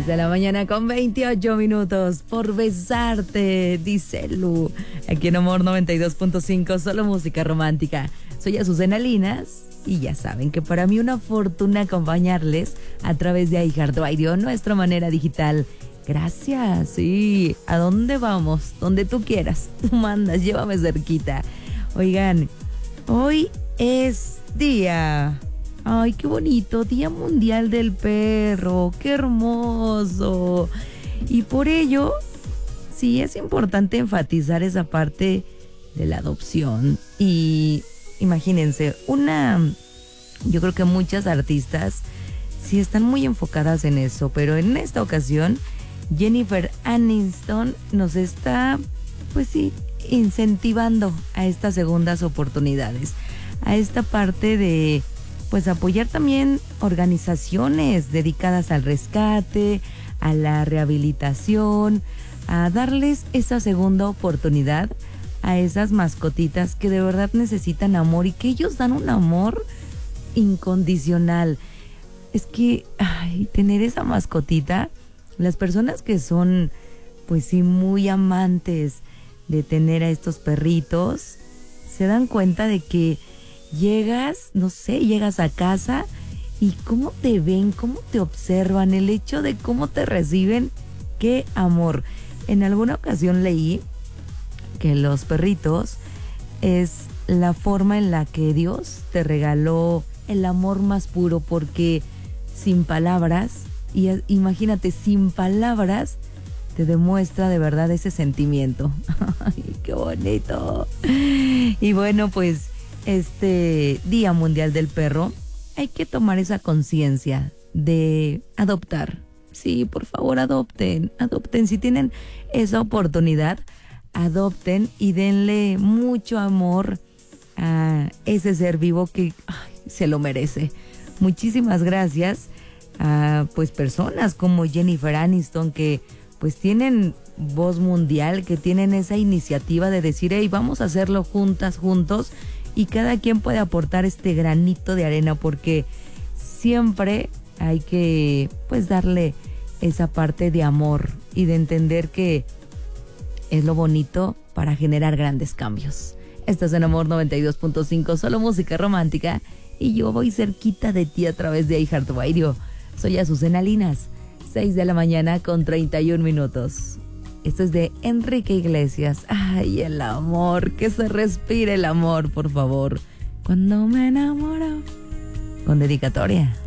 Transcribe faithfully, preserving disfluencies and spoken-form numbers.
seis de la mañana con veintiocho minutos. Por besarte, dice Lu. Aquí en Amor noventa y dos punto cinco, solo música romántica. Soy Azucena Linas y ya saben que para mí una fortuna acompañarles a través de iHeartRadio, nuestra manera digital. Gracias, sí. ¿A dónde vamos? Donde tú quieras. Tú mandas, llévame cerquita. Oigan, hoy es día... Ay, qué bonito, Día Mundial del Perro, qué hermoso. Y por ello, sí es importante enfatizar esa parte de la adopción. Y imagínense, una, yo creo que muchas artistas sí están muy enfocadas en eso, pero en esta ocasión, Jennifer Aniston nos está, pues sí, incentivando a estas segundas oportunidades, a esta parte de... pues apoyar también organizaciones dedicadas al rescate, a la rehabilitación, a darles esa segunda oportunidad a esas mascotitas que de verdad necesitan amor y que ellos dan un amor incondicional. Es que, ay, tener esa mascotita, las personas que son, pues sí, muy amantes de tener a estos perritos, se dan cuenta de que llegas, no sé, llegas a casa y cómo te ven, cómo te observan, el hecho de cómo te reciben, qué amor. En alguna ocasión leí que los perritos es la forma en la que Dios te regaló el amor más puro, porque sin palabras, y imagínate, sin palabras te demuestra de verdad ese sentimiento. ¡Ay, qué bonito! Y bueno, pues este Día Mundial del Perro, hay que tomar esa conciencia de adoptar. Sí, por favor, adopten, adopten. Si tienen esa oportunidad, adopten y denle mucho amor a ese ser vivo que ay, se lo merece. Muchísimas gracias a pues personas como Jennifer Aniston, que pues tienen voz mundial, que tienen esa iniciativa de decir, hey, vamos a hacerlo juntas, juntos. Y cada quien puede aportar este granito de arena, porque siempre hay que pues darle esa parte de amor y de entender que es lo bonito para generar grandes cambios. Estás en Amor noventa y dos punto cinco, solo música romántica, y yo voy cerquita de ti a través de iHeartRadio. Soy Azucena Linas, seis de la mañana con treinta y un minutos. Esto es de Enrique Iglesias. Ay, el amor, que se respire el amor, por favor. Cuando me enamoro. Con dedicatoria.